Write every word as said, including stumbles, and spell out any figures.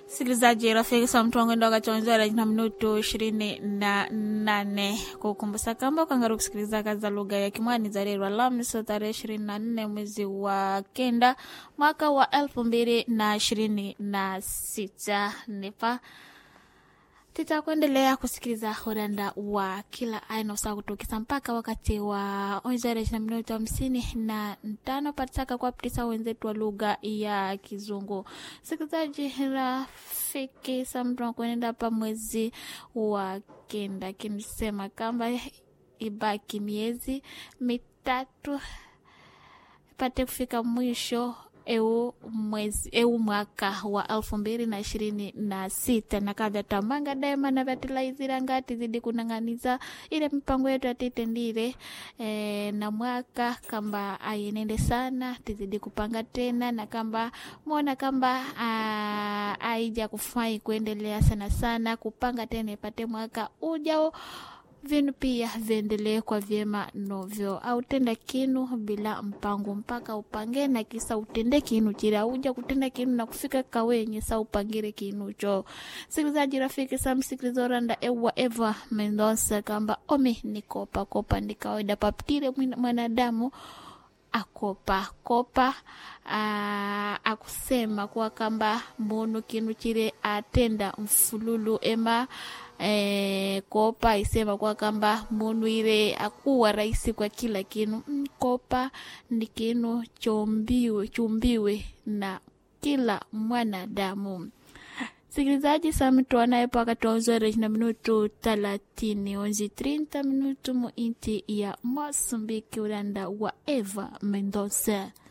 Sikilizaji rafiki sa mtuangu ndoga chonzora na minuto ishirini na nane kukumbusa kamba ukangaru kusikiliza kaza lugha ya Kimwani za Reru Alhamisi tarehe ishirini na nne mwezi wa kenda mwaka wa elfu mbili na ishirini na sita. Nipa tita kuendelea kusikiliza uranda wa kila aina usawa kutokisa mpaka wakati wa onzora na minuto hamsini na tano pataka kwa ptisa wenzetu wa lugha ya Kizungu. Sikilizaji rafiki sa mtuangu kuenenda pa mwezi wa kenda kinisema kamba ibaki miezi mitatu pate kufika mwisho eu mwezi eu mwaka wa elfu mbili na ishirini na sita na kadha tamanga daima na vatilaizira ngati zidi kunanganiza ile mipango yetu atitendire e, na mwaka kamba ayenende sana tizidi kupanga tena na kamba muona kamba aija kufai kuendelea sana sana kupanga tena ipate mwaka ujao vinu pia viendelee kwa vyema novyo au tenda kinu bila mpango mpaka upange na kisa utende kinu chira uja kutenda kinu na kufika kawenye sa upangire kinu cho. Sikilizaji rafiki sa msikilizo randa ewa Eva Mendoza kamba ome ni kopa kopa ni kawaida papitire mwanadamu akopa kopa aa, akusema kwa kamba mbono kinu chire atenda mfululu ema E, kopa isema kwa kamba munu ile akuwa raisi kwa kila kinu. Mm, kopa ni kinu chombiwe, chumbiwe na kila mwanadamu. Sikilizaji samitu anayepo akatozore na minuto talatini onzi trinta minuto mu inti ya Mozambiki uranda wa Eva Mendoza.